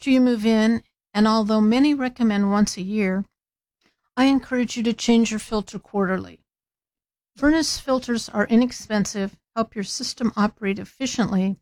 after you move in, and although many recommend once a year, I encourage you to change your filter quarterly. Furnace filters are inexpensive, help your system operate efficiently,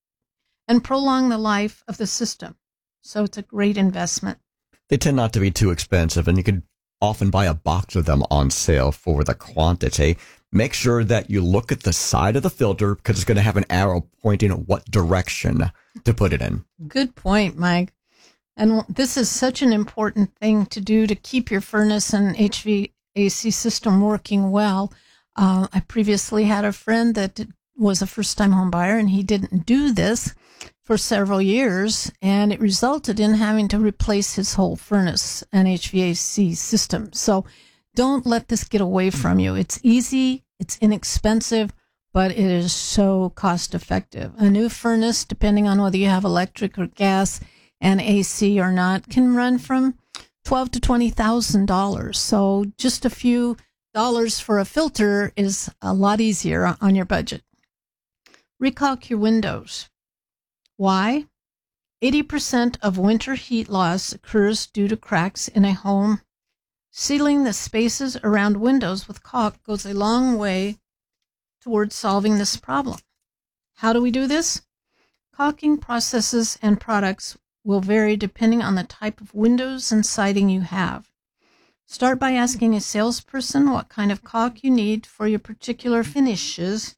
and prolong the life of the system. So it's a great investment. They tend not to be too expensive, and you can often buy a box of them on sale for the quantity. Make sure that you look at the side of the filter because it's going to have an arrow pointing what direction to put it in. Good point, Mike. And this is such an important thing to do to keep your furnace and HVAC system working well. I previously had a friend that was a first-time home buyer, and he didn't do this for several years, and it resulted in having to replace his whole furnace and HVAC system. So don't let this get away from you. It's easy, it's inexpensive, but it is so cost-effective. A new furnace, depending on whether you have electric or gas and AC or not, can run from $12,000 to $20,000. So just a few dollars for a filter is a lot easier on your budget. Recaulk your windows. Why? 80% of winter heat loss occurs due to cracks in a home. Sealing the spaces around windows with caulk goes a long way towards solving this problem. How do we do this? Caulking processes and products will vary depending on the type of windows and siding you have. Start by asking a salesperson what kind of caulk you need for your particular finishes,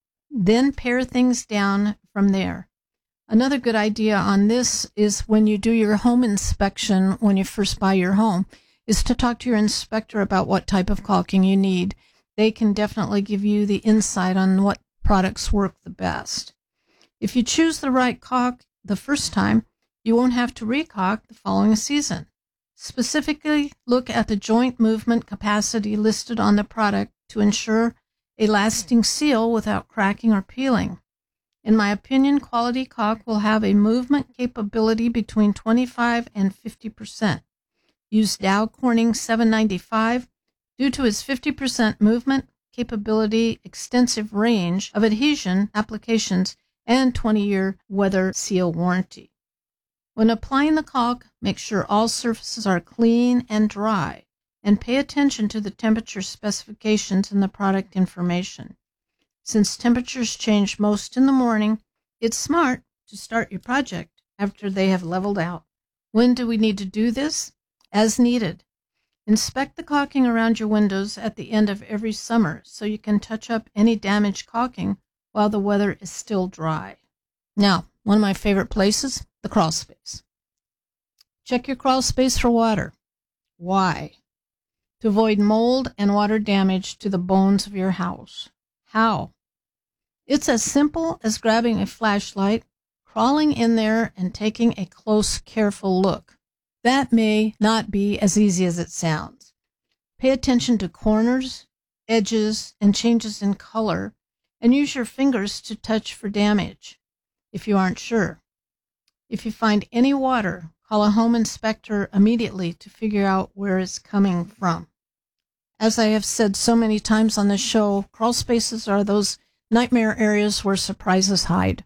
then pare things down from there. Another good idea on this is when you do your home inspection, when you first buy your home, is to talk to your inspector about what type of caulking you need. They can definitely give you the insight on what products work the best. If you choose the right caulk the first time, you won't have to recaulk the following season. Specifically, look at the joint movement capacity listed on the product to ensure a lasting seal without cracking or peeling. In my opinion, quality caulk will have a movement capability between 25 and 50%. Use Dow Corning 795 due to its 50% movement capability, extensive range of adhesion applications, and 20-year weather seal warranty. When applying the caulk, make sure all surfaces are clean and dry, and pay attention to the temperature specifications in the product information. Since temperatures change most in the morning, it's smart to start your project after they have leveled out. When do we need to do this? As needed. Inspect the caulking around your windows at the end of every summer so you can touch up any damaged caulking while the weather is still dry. Now, one of my favorite places, the crawl space. Check your crawl space for water. Why? To avoid mold and water damage to the bones of your house. How? It's as simple as grabbing a flashlight, crawling in there, and taking a close, careful look. That may not be as easy as it sounds. Pay attention to corners, edges, and changes in color, and use your fingers to touch for damage if you aren't sure. If you find any water, call a home inspector immediately to figure out where it's coming from. As I have said so many times on the show, crawl spaces are those nightmare areas where surprises hide.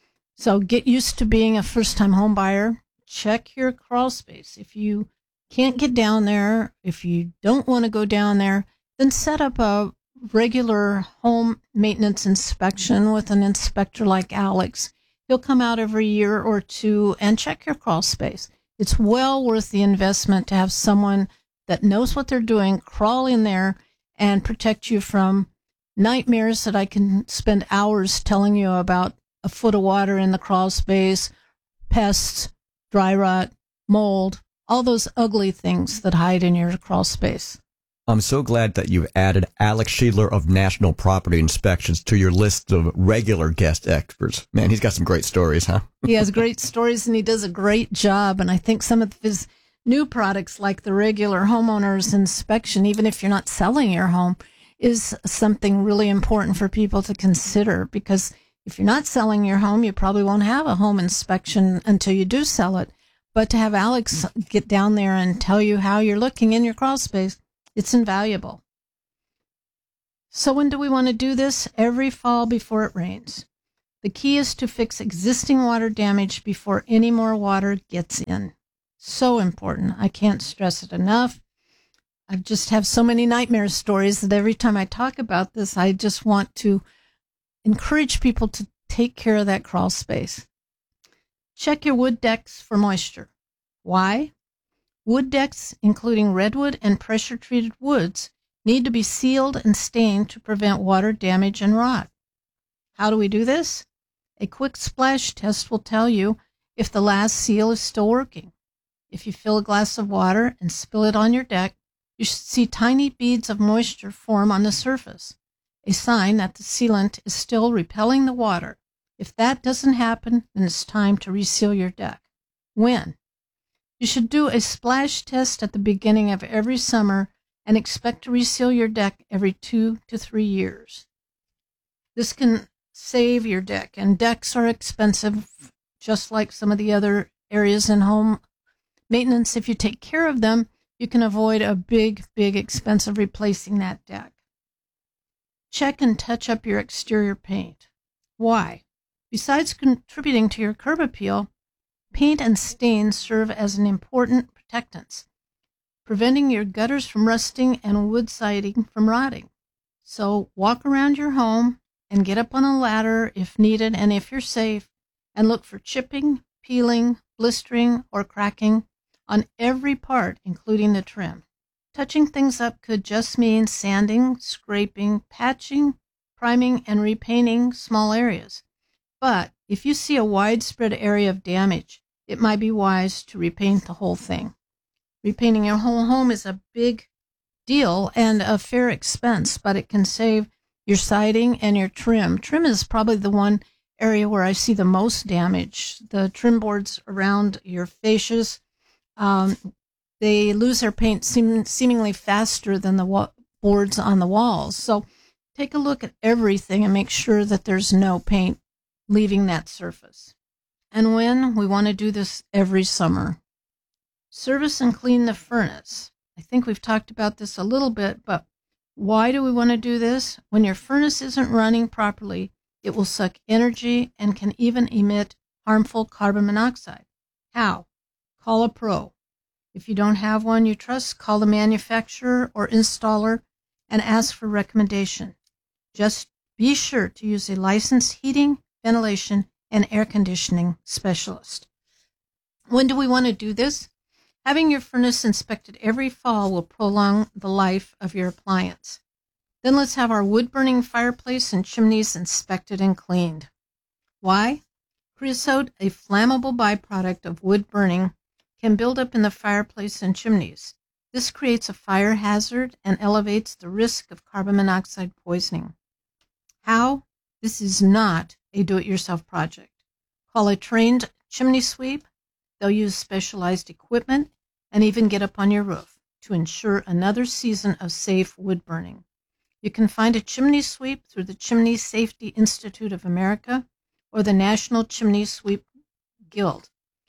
So get used to being a first-time home buyer. Check your crawl space. If you can't get down there, if you don't want to go down there, then set up a regular home maintenance inspection with an inspector like Alex. He'll come out every year or two and check your crawl space. It's well worth the investment to have someone that knows what they're doing crawl in there and protect you from nightmares that I can spend hours telling you about: a foot of water in the crawl space, pests, dry rot, mold, all those ugly things that hide in your crawl space. I'm so glad that you've added Alex Schiedler of National Property Inspections to your list of regular guest experts. Man, he's got some great stories, huh? He has great stories, and he does a great job. And I think some of his new products, like the regular homeowner's inspection, even if you're not selling your home, is something really important for people to consider, because if you're not selling your home, you probably won't have a home inspection until you do sell it. But to have Alex get down there and tell you how you're looking in your crawl space, it's invaluable. So when do we want to do this? Every fall before it rains. The key is to fix existing water damage before any more water gets in. So important. I can't stress it enough. I just have so many nightmare stories that every time I talk about this, I just want to encourage people to take care of that crawl space. Check your wood decks for moisture. Why? Wood decks, including redwood and pressure-treated woods, need to be sealed and stained to prevent water damage and rot. How do we do this? A quick splash test will tell you if the last seal is still working. If you fill a glass of water and spill it on your deck, you should see tiny beads of moisture form on the surface, a sign that the sealant is still repelling the water. If that doesn't happen, then it's time to reseal your deck. When? You should do a splash test at the beginning of every summer and expect to reseal your deck every 2 to 3 years. This can save your deck, and decks are expensive, just like some of the other areas in home maintenance. If you take care of them, you can avoid a big expense of replacing that deck. Check and touch up your exterior paint. Why? Besides contributing to your curb appeal, paint and stains serve as an important protectants, preventing your gutters from rusting and wood siding from rotting. So walk around your home and get up on a ladder if needed and if you're safe, and look for chipping, peeling, blistering, or cracking on every part, including the trim. Touching things up could just mean sanding, scraping, patching, priming, and repainting small areas. But if you see a widespread area of damage, it might be wise to repaint the whole thing. Repainting your whole home is a big deal and a fair expense, but it can save your siding and your trim. Trim is probably the one area where I see the most damage. The trim boards around your fascias, they lose their paint seemingly faster than the boards on the walls. So take a look at everything and make sure that there's no paint leaving that surface. And when? We want to do this every summer. Service and clean the furnace. I think we've talked about this a little bit, but why do we want to do this? When your furnace isn't running properly, it will suck energy and can even emit harmful carbon monoxide. How? Call a pro. If you don't have one you trust, call the manufacturer or installer and ask for recommendation. Just be sure to use a licensed heating, ventilation, and air conditioning specialist. When do we want to do this? Having your furnace inspected every fall will prolong the life of your appliance. Then let's have our wood-burning fireplace and chimneys inspected and cleaned. Why? Creosote, a flammable byproduct of wood burning, can build up in the fireplace and chimneys. This creates a fire hazard and elevates the risk of carbon monoxide poisoning. How? This is not a do-it-yourself project. Call a trained chimney sweep. They'll use specialized equipment and even get up on your roof to ensure another season of safe wood burning. You can find a chimney sweep through the Chimney Safety Institute of America or the National Chimney Sweep Guild.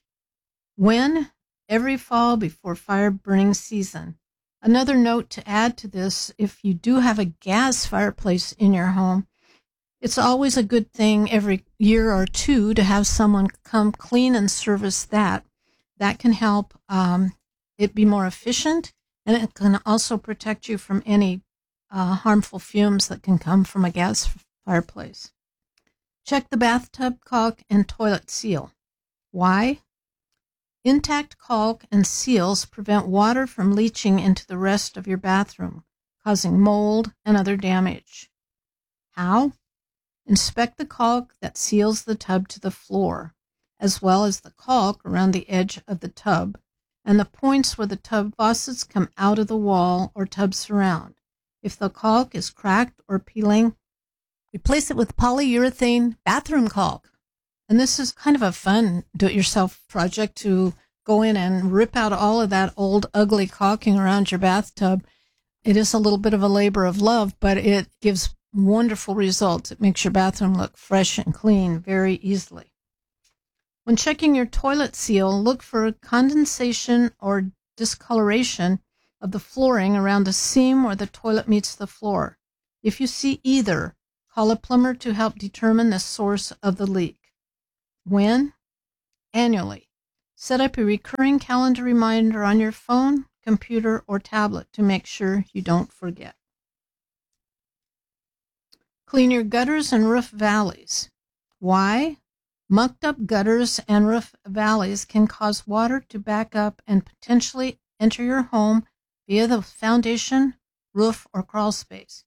When? Every fall before fire burning season. Another note to add to this, if you do have a gas fireplace in your home, it's always a good thing every year or two to have someone come clean and service that. That can help it be more efficient, and it can also protect you from any harmful fumes that can come from a gas fireplace. Check the bathtub caulk and toilet seal. Why? Intact caulk and seals prevent water from leaching into the rest of your bathroom, causing mold and other damage. How? Inspect the caulk that seals the tub to the floor, as well as the caulk around the edge of the tub and the points where the tub faucets come out of the wall or tub surround. If the caulk is cracked or peeling, replace it with polyurethane bathroom caulk. And this is kind of a fun do-it-yourself project to go in and rip out all of that old ugly caulking around your bathtub. It is a little bit of a labor of love, but it gives wonderful results. It makes your bathroom look fresh and clean very easily. When checking your toilet seal, look for condensation or discoloration of the flooring around the seam where the toilet meets the floor. If you see either, call a plumber to help determine the source of the leak. When? Annually. Set up a recurring calendar reminder on your phone, computer, or tablet to make sure you don't forget. Clean your gutters and roof valleys. Why? Mucked up gutters and roof valleys can cause water to back up and potentially enter your home via the foundation, roof, or crawl space,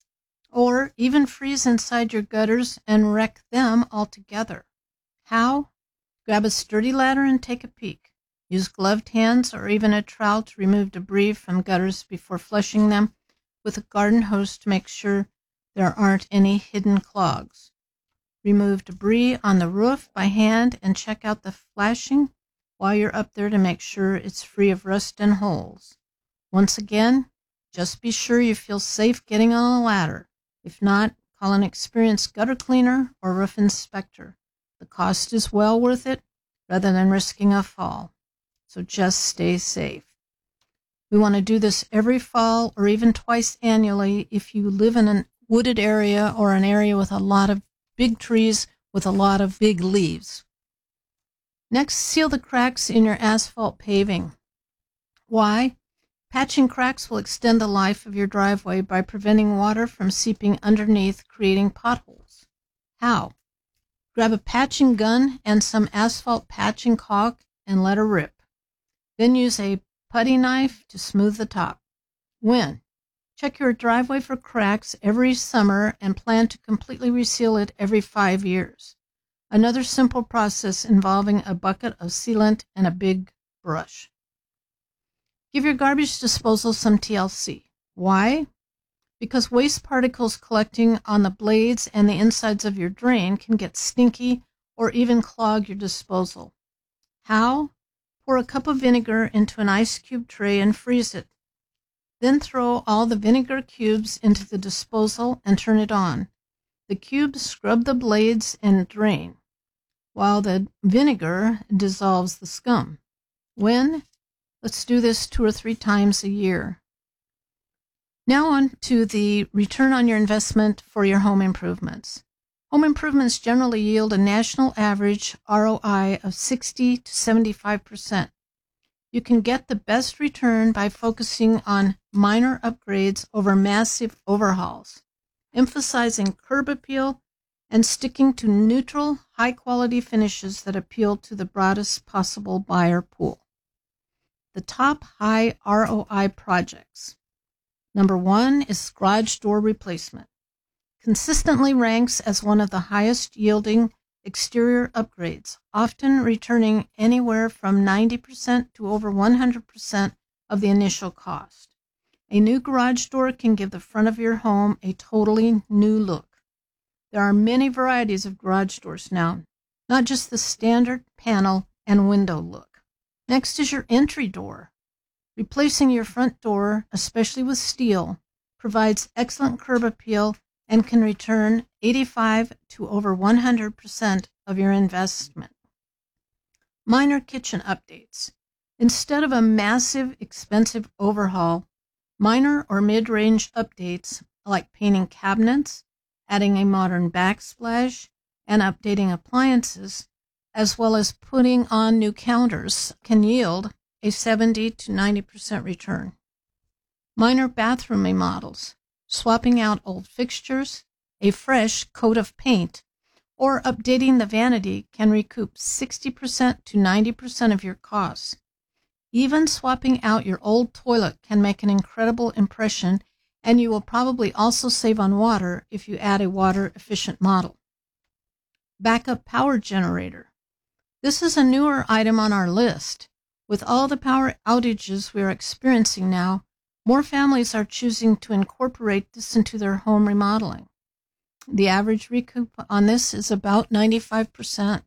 or even freeze inside your gutters and wreck them altogether. How? Grab a sturdy ladder and take a peek. Use gloved hands or even a trowel to remove debris from gutters before flushing them with a garden hose to make sure there aren't any hidden clogs. Remove debris on the roof by hand and check out the flashing while you're up there to make sure it's free of rust and holes. Once again, just be sure you feel safe getting on a ladder. If not, call an experienced gutter cleaner or roof inspector. The cost is well worth it rather than risking a fall. So just stay safe. We want to do this every fall or even twice annually if you live in a wooded area or an area with a lot of big trees with a lot of big leaves. Next, seal the cracks in your asphalt paving. Why? Patching cracks will extend the life of your driveway by preventing water from seeping underneath, creating potholes. How? Grab a patching gun and some asphalt patching caulk and let her rip. Then use a putty knife to smooth the top. When? Check your driveway for cracks every summer and plan to completely reseal it every 5 years. Another simple process involving a bucket of sealant and a big brush. Give your garbage disposal some TLC. Why? Because waste particles collecting on the blades and the insides of your drain can get stinky or even clog your disposal. How? Pour a cup of vinegar into an ice cube tray and freeze it. Then throw all the vinegar cubes into the disposal and turn it on. The cubes scrub the blades and drain, while the vinegar dissolves the scum. When? Let's do this 2 or 3 times a year. Now on to the return on your investment for your home improvements. Home improvements generally yield a national average ROI of 60 to 75%. You can get the best return by focusing on minor upgrades over massive overhauls, emphasizing curb appeal, and sticking to neutral, high-quality finishes that appeal to the broadest possible buyer pool. The top high ROI projects. Number 1 is garage door replacement. Consistently ranks as one of the highest yielding exterior upgrades, often returning anywhere from 90% to over 100% of the initial cost. A new garage door can give the front of your home a totally new look. There are many varieties of garage doors now, not just the standard panel and window look. Next is your entry door. Replacing your front door, especially with steel, provides excellent curb appeal and can return 85 to over 100% of your investment. Minor kitchen updates. Instead of a massive, expensive overhaul, minor or mid-range updates like painting cabinets, adding a modern backsplash, and updating appliances, as well as putting on new counters, can yield a 70 to 90% return. Minor bathroom remodels. Swapping out old fixtures, a fresh coat of paint, or updating the vanity can recoup 60% to 90% of your costs. Even swapping out your old toilet can make an incredible impression, and you will probably also save on water if you add a water-efficient model. Backup power generator. This is a newer item on our list. With all the power outages we are experiencing now, more families are choosing to incorporate this into their home remodeling. The average recoup on this is about 95%.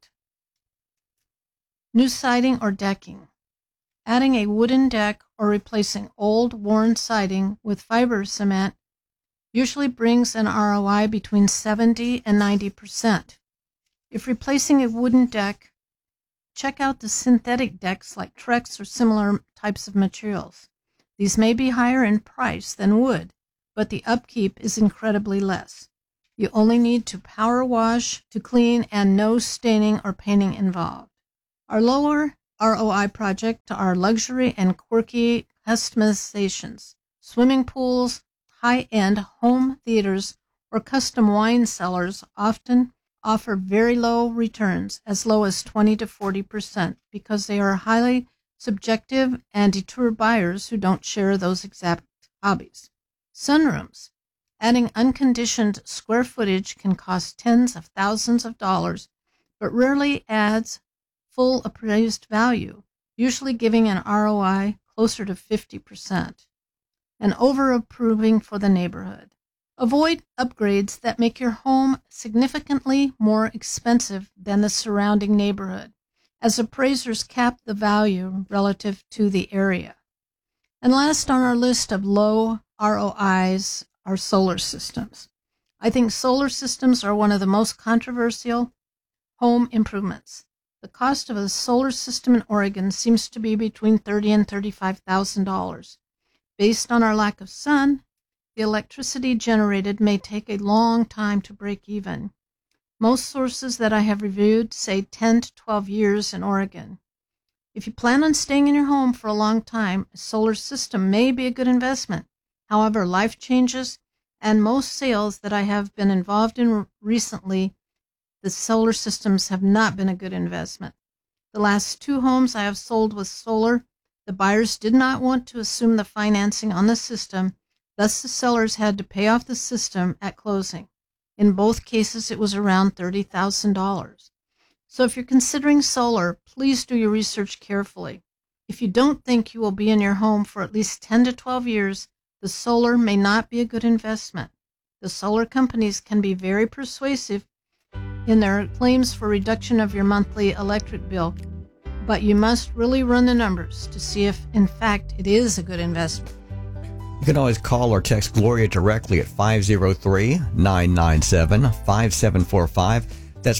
New siding or decking. Adding a wooden deck or replacing old, worn siding with fiber cement usually brings an ROI between 70 and 90%. If replacing a wooden deck, check out the synthetic decks like Trex or similar types of materials. These may be higher in price than wood, but the upkeep is incredibly less. You only need to power wash to clean and no staining or painting involved. Our lower ROI project are luxury and quirky customizations, swimming pools, high-end home theaters, or custom wine cellars often offer very low returns, as low as 20 to 40%, because they are highly subjective and deter buyers who don't share those exact hobbies. Sunrooms. Adding unconditioned square footage can cost tens of thousands of dollars, but rarely adds full appraised value, usually giving an ROI closer to 50%. And over-approving for the neighborhood. Avoid upgrades that make your home significantly more expensive than the surrounding neighborhood, as appraisers cap the value relative to the area. And last on our list of low ROIs are solar systems. I think solar systems are one of the most controversial home improvements. The cost of a solar system in Oregon seems to be between $30,000 and $35,000. Based on our lack of sun, the electricity generated may take a long time to break even. Most sources that I have reviewed say 10 to 12 years in Oregon. If you plan on staying in your home for a long time, a solar system may be a good investment. However, life changes, and most sales that I have been involved in recently, the solar systems have not been a good investment. The last 2 homes I have sold with solar, the buyers did not want to assume the financing on the system, thus the sellers had to pay off the system at closing. In both cases, it was around $30,000. So if you're considering solar, please do your research carefully. If you don't think you will be in your home for at least 10 to 12 years, the solar may not be a good investment. The solar companies can be very persuasive in their claims for reduction of your monthly electric bill, but you must really run the numbers to see if, in fact, it is a good investment. You can always call or text Gloria directly at 503-997-5745. That's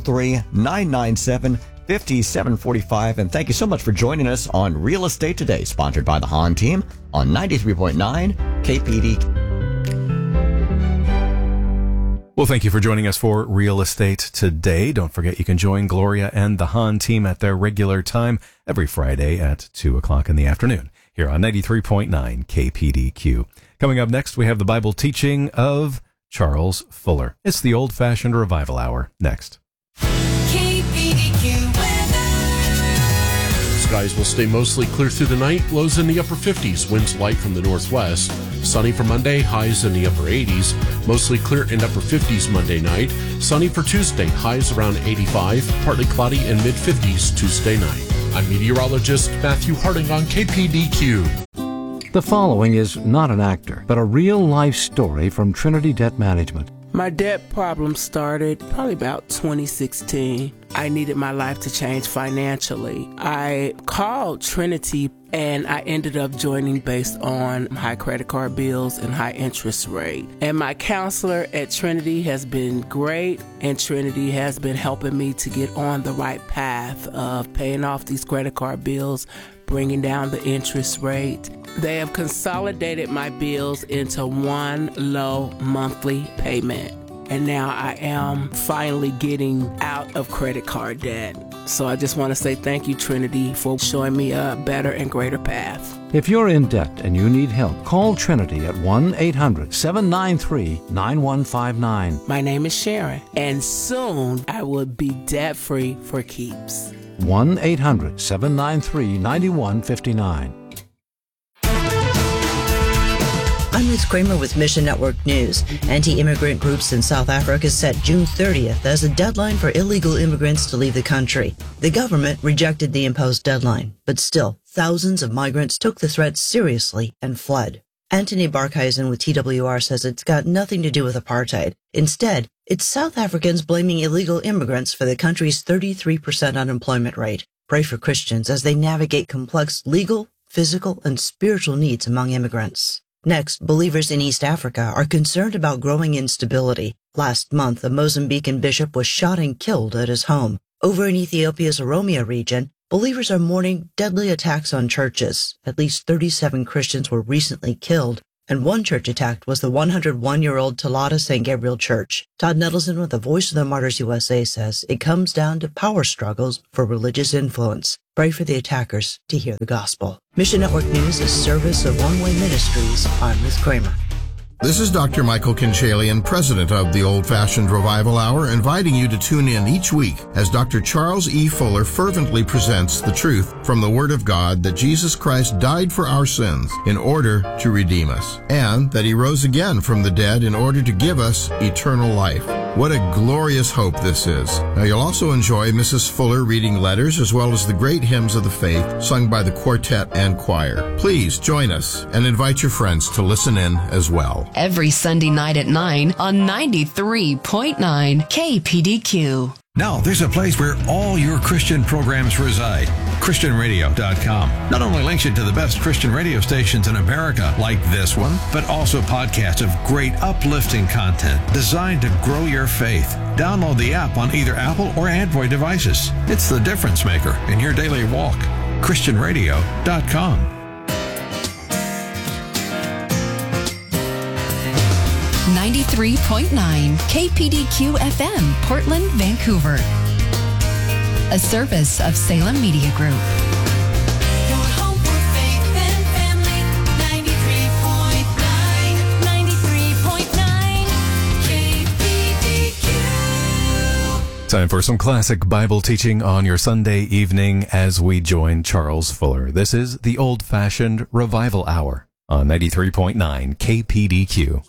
503-997-5745. And thank you so much for joining us on Real Estate Today, sponsored by the Hahn team on 93.9 KPD. Well, thank you for joining us for Real Estate Today. Don't forget you can join Gloria and the Hahn team at their regular time every Friday at 2 o'clock in the afternoon here on 93.9 KPDQ. Coming up next, we have the Bible teaching of Charles Fuller. It's the Old-Fashioned Revival Hour next. KPDQ weather. Skies will stay mostly clear through the night, lows in the upper 50s, winds light from the northwest. Sunny for Monday, highs in the upper 80s, mostly clear and upper 50s Monday night. Sunny for Tuesday, highs around 85, partly cloudy and mid-50s Tuesday night. I'm meteorologist Matthew Harding on KPDQ. The following is not an actor, but a real-life story from Trinity Debt Management. My debt problem started probably about 2016. I needed my life to change financially. I called Trinity and I ended up joining based on high credit card bills and high interest rate. And my counselor at Trinity has been great, and Trinity has been helping me to get on the right path of paying off these credit card bills, bringing down the interest rate. They have consolidated my bills into one low monthly payment. And now I am finally getting out of credit card debt. So I just want to say thank you, Trinity, for showing me a better and greater path. If you're in debt and you need help, call Trinity at 1-800-793-9159. My name is Sharon, and soon I will be debt-free for keeps. 1-800-793-9159. I'm Ruth Kramer with Mission Network News. Anti-immigrant groups in South Africa set June 30th as a deadline for illegal immigrants to leave the country. The government rejected the imposed deadline, but still, thousands of migrants took the threat seriously and fled. Anthony Barkhuizen with TWR says it's got nothing to do with apartheid. Instead, it's South Africans blaming illegal immigrants for the country's 33% unemployment rate. Pray for Christians as they navigate complex legal, physical, and spiritual needs among immigrants. Next, believers in East Africa are concerned about growing instability. Last month, a Mozambican bishop was shot and killed at his home. Over in Ethiopia's Oromia region, believers are mourning deadly attacks on churches. At least 37 Christians were recently killed. And one church attacked was the 101-year-old Tallata St. Gabriel Church. Todd Nettleson with the Voice of the Martyrs USA says it comes down to power struggles for religious influence. Pray for the attackers to hear the gospel. Mission Network News is service of One Way Ministries. I'm Liz Kramer. This is Dr. Michael Kinchalian, president of the Old Fashioned Revival Hour, inviting you to tune in each week as Dr. Charles E. Fuller fervently presents the truth from the Word of God that Jesus Christ died for our sins in order to redeem us, and that he rose again from the dead in order to give us eternal life. What a glorious hope this is. Now, you'll also enjoy Mrs. Fuller reading letters as well as the great hymns of the faith sung by the quartet and choir. Please join us and invite your friends to listen in as well. Every Sunday night at 9 on 93.9 KPDQ. Now, there's a place where all your Christian programs reside. ChristianRadio.com not only links you to the best Christian radio stations in America, like this one, but also podcasts of great uplifting content designed to grow your faith. Download the app on either Apple or Android devices. It's the difference maker in your daily walk. ChristianRadio.com. 93.9 KPDQ FM, Portland, Vancouver. A service of Salem Media Group. Your home for faith and family. 93.9 KPDQ. Time for some classic Bible teaching on your Sunday evening as we join Charles Fuller. This is the Old Fashioned Revival Hour on 93.9 KPDQ.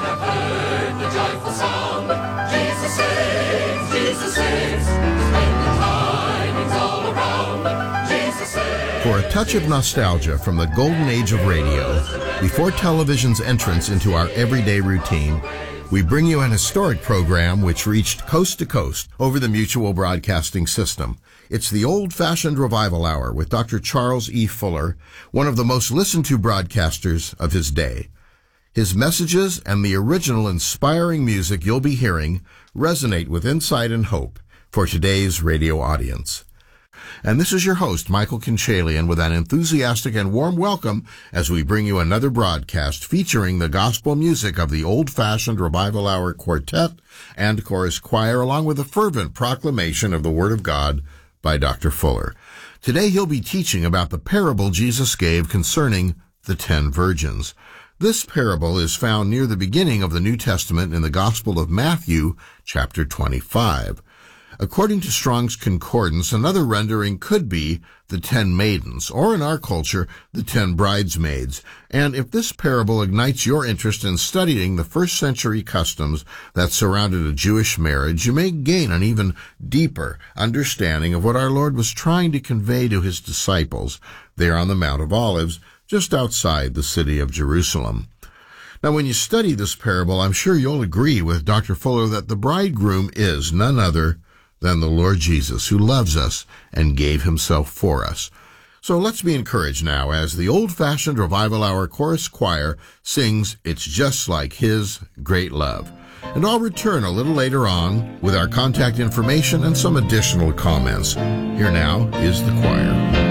For a touch of nostalgia from the golden age of radio, before television's entrance into our everyday routine, we bring you an historic program which reached coast to coast over the Mutual Broadcasting System. It's the Old-Fashioned Revival Hour with Dr. Charles E. Fuller, one of the most listened to broadcasters of his day. His messages and the original inspiring music you'll be hearing resonate with insight and hope for today's radio audience. And this is your host, Michael Kinchalian, with an enthusiastic and warm welcome as we bring you another broadcast featuring the gospel music of the Old-Fashioned Revival Hour Quartet and Chorus Choir, along with a fervent proclamation of the Word of God by Dr. Fuller. Today he'll be teaching about the parable Jesus gave concerning the 10 virgins. This parable is found near the beginning of the New Testament in the Gospel of Matthew, chapter 25. According to Strong's Concordance, another rendering could be the 10 maidens, or in our culture, the 10 bridesmaids. And if this parable ignites your interest in studying the first century customs that surrounded a Jewish marriage, you may gain an even deeper understanding of what our Lord was trying to convey to his disciples there on the Mount of Olives, just outside the city of Jerusalem. Now, when you study this parable, I'm sure you'll agree with Dr. Fuller that the bridegroom is none other than the Lord Jesus, who loves us and gave himself for us. So let's be encouraged now as the Old-Fashioned Revival Hour Chorus Choir sings It's Just Like His Great Love. And I'll return a little later on with our contact information and some additional comments. Here now is the choir.